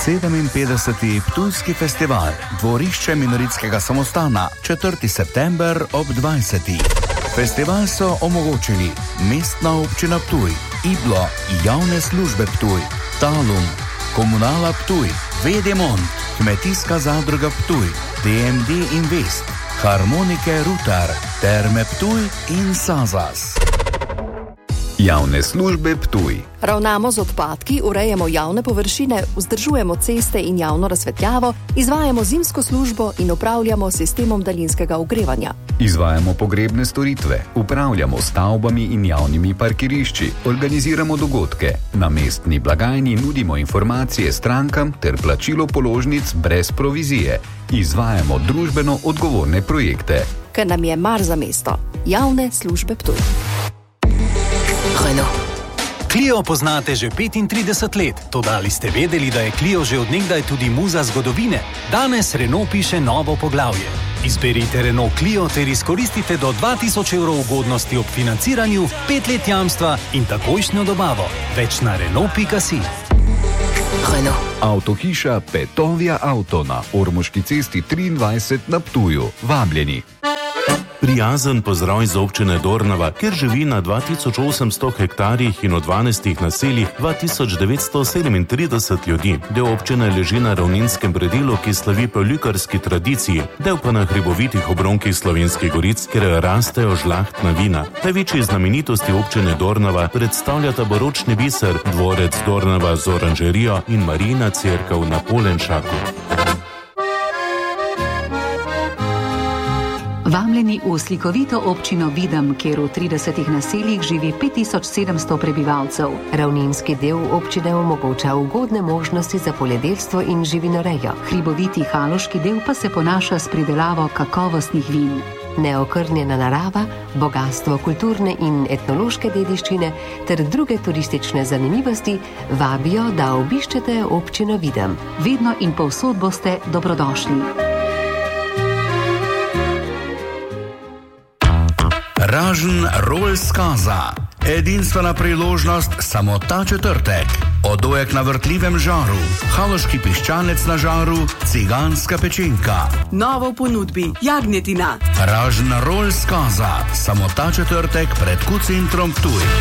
57. Ptujski festival, dvorišče Minoritskega samostana, 4. september ob 20. Festival so omogočili Mestna občina Ptuj, Iblo, Javne službe Ptuj, Talum, Komunala Ptuj, Vedemont, Kmetijska zadruga Ptuj, DMD Invest, Harmonike Rutar, Terme Ptuj in Sazas. Javne službe Ptuj. Ravnamo z odpadki, urejamo javne površine, vzdržujemo ceste in javno razsvetljavo, izvajamo zimsko službo in upravljamo sistemom daljinskega ogrevanja. Izvajamo pogrebne storitve, upravljamo stavbami in javnimi parkirišči, organiziramo dogodke, na mestni blagajni nudimo informacije strankam ter plačilo položnic brez provizije. Izvajamo družbeno odgovorne projekte. Ker nam je mar za mesto. Javne službe Ptuj. Clio poznate že 35 let, toda ali ste vedeli, da je Clio že od nekdaj tudi muza zgodovine? Danes Renault piše novo poglavje. Izberite Renault Clio ter izkoristite do 2000 evrov ugodnosti ob financiranju, 5 let jamstva in takojšnjo dobavo. Več na Renault.si. Avtohiša Petovia Auto na Ormoški cesti 23 na Ptuju. Vabljeni. Prijazen pozdrav iz občine Dornava, kjer živi na 2800 hektarjih in v 12 naseljih 2937 ljudi. Del občine leži na ravninskem predelu, ki slavi po ljukarski tradiciji, del pa na hribovitih obronkih Slovenskih goric, kjer rastejo žlahtna vina. Največji znamenitosti občine Dornava predstavljata baročni biser, dvorec Dornava z oranžerijo in Marijina cerkev na Polenšaku. Vabljeni v slikovito občino Videm, kjer v 30 naseljih živi 5700 prebivalcev. Ravninski del občine omogoča ugodne možnosti za poljedelstvo in živinorejo. Hriboviti haloški del pa se ponaša s pridelavo kakovostnih vin. Neokrnjena narava, bogastvo kulturne in etnološke dediščine ter druge turistične zanimivosti vabijo, da obiščete občino Videm. Vedno in povsod boste dobrodošli. Ražn Rol Skaza. Edinstvena priložnost samo ta četrtek. Odojek na vrtljivem žaru, haloški piščanec na žaru, ciganska pečenka. Novo v ponudbi, jagnjetina. Ražn Rol Skaza. Samo ta četrtek pred Q-centrom Ptuj.